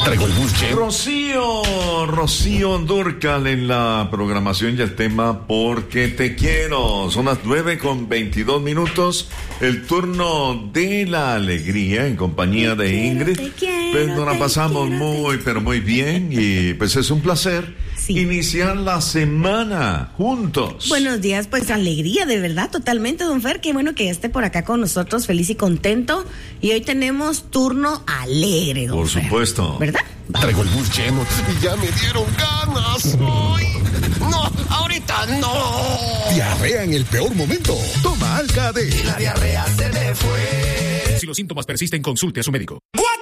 Traigo el buche. Rocío Dúrcal en la programación y el tema Porque te quiero. Son las 9:22. El turno de la alegría en compañía de Ingrid. Pues nos la pasamos pero muy bien y pues es un placer iniciar la semana juntos. Buenos días, pues alegría, de verdad, totalmente, don Fer. Qué bueno que esté por acá con nosotros, feliz y contento. Y hoy tenemos turno alegre, don Fer. Por supuesto. ¿Verdad? Traigo el buche y ya me dieron ganas. ¡Ay! No, ahorita no. Diarrea en el peor momento. Toma Alka-D. La diarrea se me fue. Si los síntomas persisten, consulte a su médico.